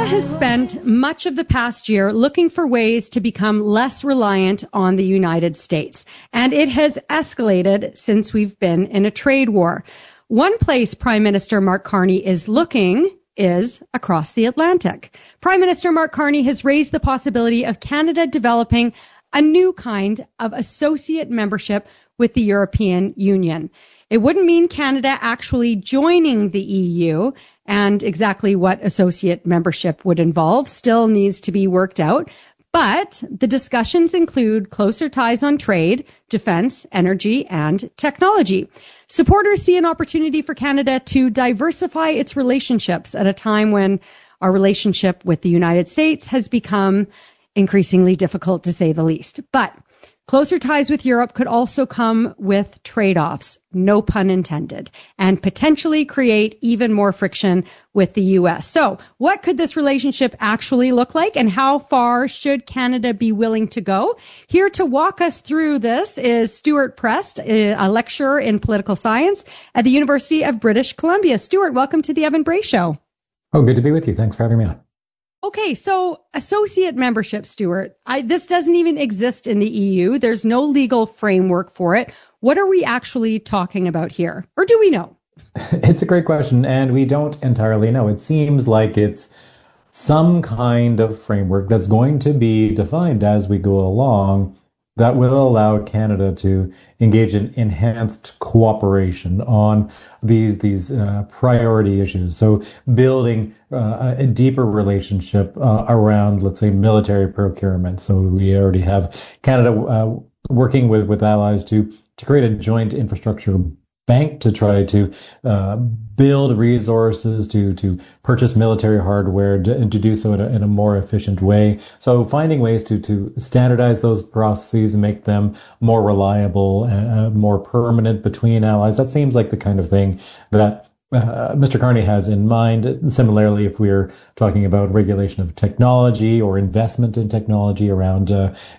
has spent much of the past year looking for ways to become less reliant on the United States, and it has escalated since we've been in a trade war. One place Prime Minister Mark Carney is looking is across the Atlantic. Prime Minister Mark Carney has raised the possibility of Canada developing a new kind of associate membership with the European Union. It wouldn't mean Canada actually joining the EU, and exactly what associate membership would involve still needs to be worked out. But the discussions include closer ties on trade, defense, energy, and technology. Supporters see an opportunity for Canada to diversify its relationships at a time when our relationship with the United States has become increasingly difficult, to say the least. But closer ties with Europe could also come with trade-offs, no pun intended, and potentially create even more friction with the U.S. So what could this relationship actually look like, and how far should Canada be willing to go? Here to walk us through this is Stuart Prest, a lecturer in political science at the University of British Columbia. Stuart, welcome to the Evan Bray Show. Oh, good to be with you. Thanks for having me on. Okay, so associate membership, Stuart, this doesn't even exist in the EU. There's no legal framework for it. What are we actually talking about here? Or do we know? It's a great question, and we don't entirely know. It seems like it's some kind of framework that's going to be defined as we go along that will allow Canada to engage in enhanced cooperation on these priority issues. So building a deeper relationship around, let's say, military procurement. So we already have Canada working with allies to create a joint infrastructure bank to try to build resources to purchase military hardware and to do so in a more efficient way. So finding ways to standardize those processes and make them more reliable, more permanent between allies. That seems like the kind of thing that Mr. Carney has in mind. Similarly, if we're talking about regulation of technology or investment in technology around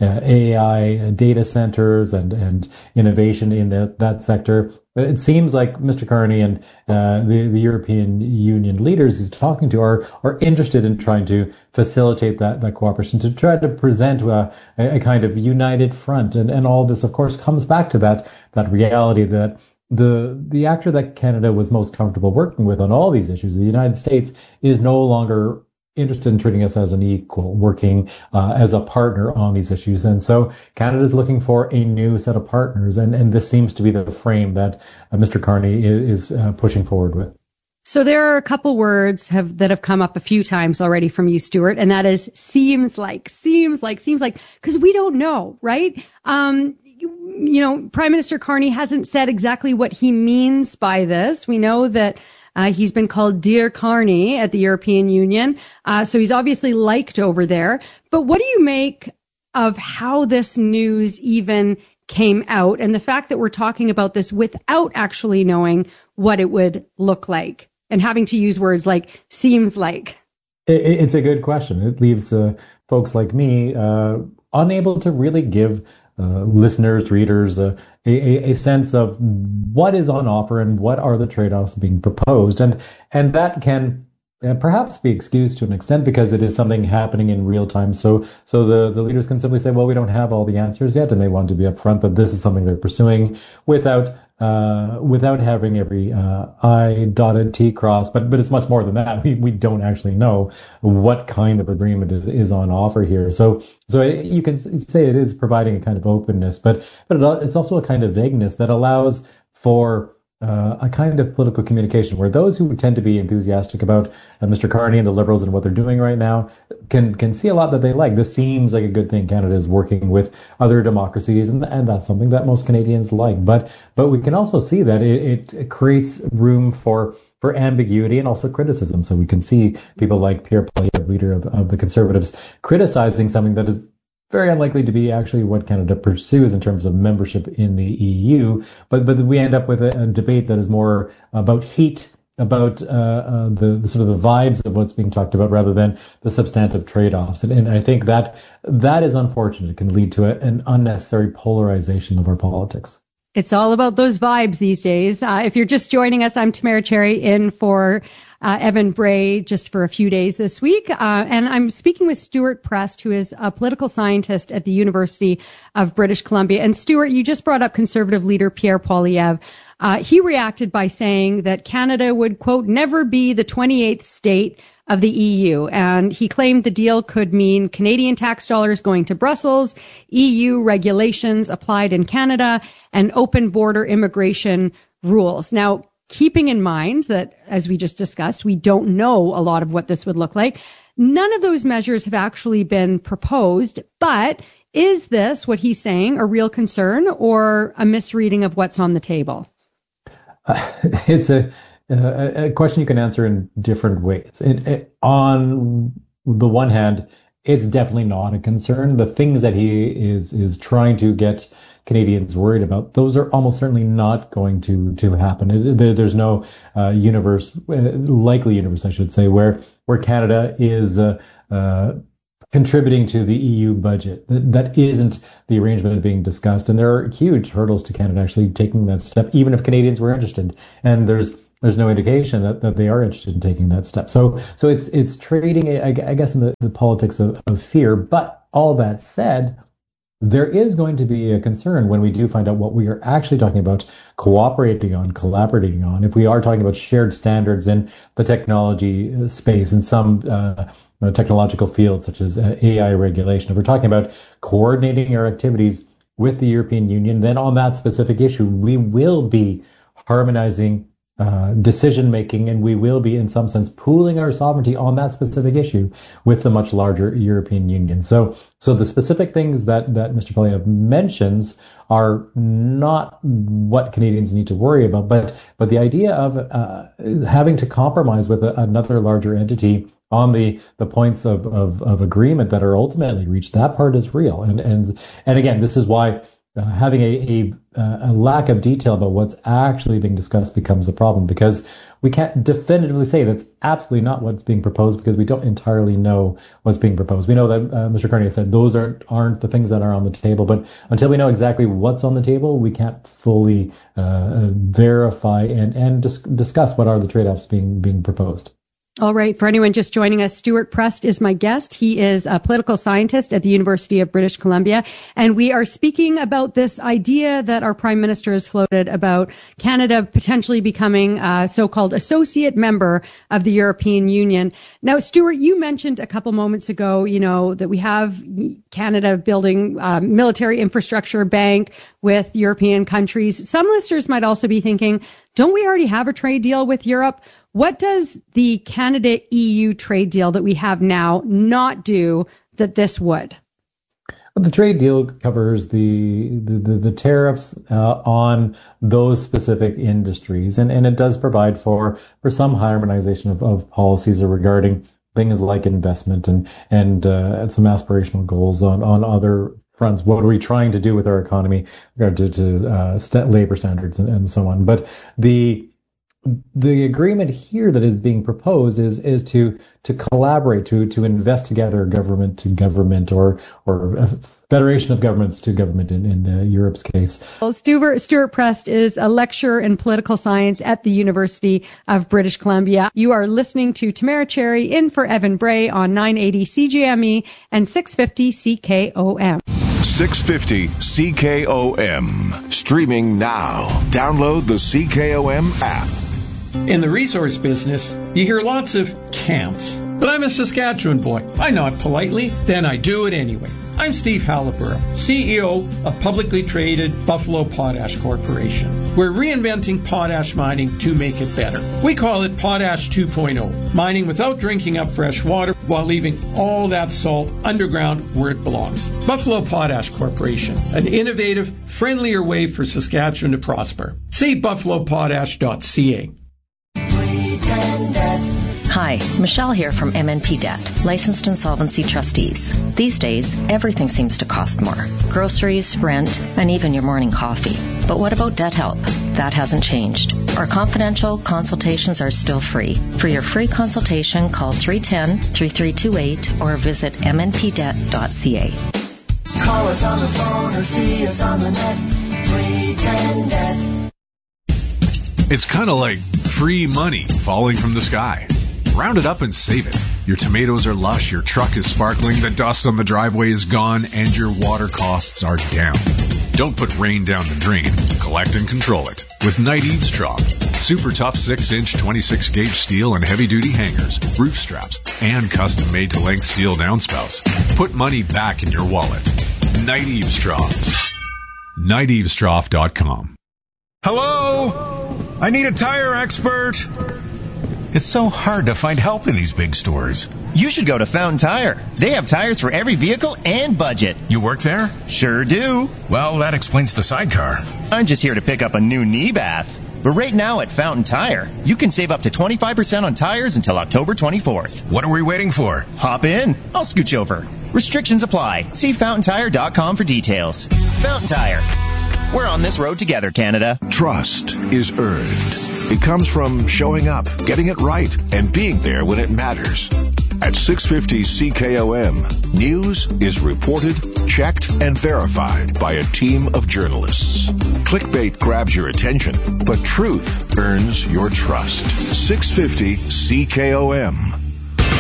AI, data centers, and innovation in that sector, it seems like Mr. Carney and the European Union leaders he's talking to are interested in trying to facilitate that cooperation, to try to present a kind of united front. And all this, of course, comes back to that reality that the actor that Canada was most comfortable working with on all these issues, the United States, is no longer interested in treating us as an equal, working as a partner on these issues. And so Canada is looking for a new set of partners, and this seems to be the frame that Mr. Carney is pushing forward with. So there are a couple words that have come up a few times already from you, Stuart, and that is seems like, because we don't know, right? Prime Minister Carney hasn't said exactly what he means by this. We know that he's been called Dear Carney at the European Union, so he's obviously liked over there. But what do you make of how this news even came out, and the fact that we're talking about this without actually knowing what it would look like, and having to use words like seems like? It's a good question. It leaves folks like me unable to really give listeners, readers, a sense of what is on offer and what are the trade-offs being proposed. And that can perhaps be excused to an extent because it is something happening in real time. So the leaders can simply say, well, we don't have all the answers yet, and they want to be upfront that this is something they're pursuing without having every I dotted, T crossed. But it's much more than that. We don't actually know what kind of agreement is on offer here. So you can say it is providing a kind of openness, but it's also a kind of vagueness that allows for a kind of political communication where those who tend to be enthusiastic about Mr. Carney and the Liberals and what they're doing right now can see a lot that they like. This seems like a good thing. Canada is working with other democracies, and that's something that most Canadians like. But we can also see that it creates room for ambiguity and also criticism. So we can see people like Pierre Poilievre, leader of the Conservatives, criticizing something that is very unlikely to be actually what Canada pursues in terms of membership in the EU. But we end up with a debate that is more about heat, about the sort of the vibes of what's being talked about rather than the substantive trade-offs. And I think that is unfortunate. It can lead to an unnecessary polarization of our politics. It's all about those vibes these days. If you're just joining us, I'm Tamara Cherry in for Evan Bray just for a few days this week. And I'm speaking with Stuart Prest, who is a political scientist at the University of British Columbia. And Stuart, you just brought up Conservative leader Pierre Poilievre. He reacted by saying that Canada would, quote, never be the 28th state of the EU. And he claimed the deal could mean Canadian tax dollars going to Brussels, EU regulations applied in Canada, and open border immigration rules. Now, keeping in mind that, as we just discussed, we don't know a lot of what this would look like, none of those measures have actually been proposed. But is this, what he's saying, a real concern or a misreading of what's on the table? It's a question you can answer in different ways. On the one hand, it's definitely not a concern. The things that he is trying to get Canadians worried about, those are almost certainly not going to happen. There's no likely universe, I should say, where Canada is contributing to the EU budget. That isn't the arrangement being discussed, and there are huge hurdles to Canada actually taking that step, even if Canadians were interested. And there's no indication that they are interested in taking that step. So it's trading, I guess, in the politics of fear. But all that said, there is going to be a concern when we do find out what we are actually talking about cooperating on, collaborating on. If we are talking about shared standards in the technology space, in some technological fields such as AI regulation, if we're talking about coordinating our activities with the European Union, then on that specific issue, we will be harmonizing decision making, and we will be, in some sense, pooling our sovereignty on that specific issue with the much larger European Union. So the specific things that Mr. Poilievre mentions are not what Canadians need to worry about, but the idea of having to compromise with another larger entity on the points of agreement that are ultimately reached, that part is real. And again, this is why having a lack of detail about what's actually being discussed becomes a problem, because we can't definitively say that's absolutely not what's being proposed, because we don't entirely know what's being proposed. We know that Mr. Carney said those aren't the things that are on the table, but until we know exactly what's on the table, we can't fully verify and discuss what are the trade-offs being proposed. All right. For anyone just joining us, Stuart Prest is my guest. He is a political scientist at the University of British Columbia. And we are speaking about this idea that our Prime Minister has floated about Canada potentially becoming a so-called associate member of the European Union. Now, Stuart, you mentioned a couple moments ago, that we have Canada building military infrastructure bank with European countries. Some listeners might also be thinking, don't we already have a trade deal with Europe? What does the Canada-EU trade deal that we have now not do that this would? Well, the trade deal covers the tariffs on those specific industries, and it does provide for some harmonization of policies regarding things like investment and some aspirational goals on other fronts. What are we trying to do with our economy regarding to labor standards and so on? But the agreement here that is being proposed is to collaborate, to invest together, government to government, or a federation of governments to government in Europe's case. Well, Stuart Prest is a lecturer in political science at the University of British Columbia. You are listening to Tamara Cherry in for Evan Bray on 980 CJME and 650 CKOM. 650 CKOM. Streaming now. Download the CKOM app. In the resource business, you hear lots of can'ts. But I'm a Saskatchewan boy. I nod politely, then I do it anyway. I'm Steve Halliburton, CEO of publicly traded Buffalo Potash Corporation. We're reinventing potash mining to make it better. We call it Potash 2.0, mining without drinking up fresh water while leaving all that salt underground where it belongs. Buffalo Potash Corporation, an innovative, friendlier way for Saskatchewan to prosper. See buffalopotash.ca. Hi, Michelle here from MNP Debt, licensed insolvency trustees. These days, everything seems to cost more. Groceries, rent, and even your morning coffee. But what about debt help? That hasn't changed. Our confidential consultations are still free. For your free consultation, call 310-3328 or visit mnpdebt.ca. Call us on the phone or see us on the net. 310-DEBT. It's kind of like free money falling from the sky. round it up and save it. Your tomatoes are lush, your truck is sparkling, the dust on the driveway is gone, and your water costs are down. Don't put rain down the drain. Collect and control it with Knight Eavesdrop. Super tough 6-inch 26-gauge steel and heavy-duty hangers, roof straps, and custom-made to length steel downspouts. Put money back in your wallet. Knight Eavesdrop. KnightEavesdrop.com. Hello? I need a tire expert. It's so hard to find help in these big stores. You should go to Fountain Tire. They have tires for every vehicle and budget. You work there? Sure do. Well, that explains the sidecar. I'm just here to pick up a new knee bath. But right now at Fountain Tire, you can save up to 25% on tires until October 24th. What are we waiting for? Hop in. I'll scooch over. Restrictions apply. See fountaintire.com for details. Fountain Tire. We're on this road together, Canada. Trust is earned. It comes from showing up, getting it right, and being there when it matters. At 650 CKOM, news is reported, checked, and verified by a team of journalists. Clickbait grabs your attention, but truth earns your trust. 650 CKOM.